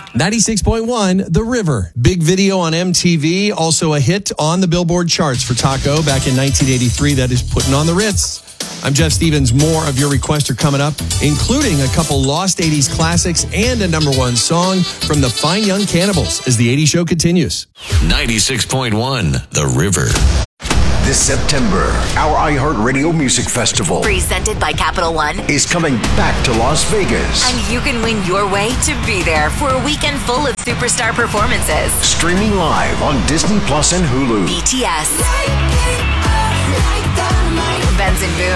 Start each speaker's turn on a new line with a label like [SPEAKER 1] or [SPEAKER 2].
[SPEAKER 1] 96.1, The River. Big video on MTV, also a hit on the Billboard charts for Taco back in 1983. That is Putting on the Ritz. I'm Jeff Stevens. More of your requests are coming up, including a couple lost 80s classics and a number one song from the Fine Young Cannibals as the 80s show continues.
[SPEAKER 2] 96.1, The River.
[SPEAKER 3] This September, our iHeartRadio Music Festival,
[SPEAKER 4] presented by Capital One,
[SPEAKER 3] is coming back to Las Vegas.
[SPEAKER 4] And you can win your way to be there for a weekend full of superstar performances.
[SPEAKER 3] Streaming live on Disney Plus and Hulu.
[SPEAKER 4] BTS, Benson Boone,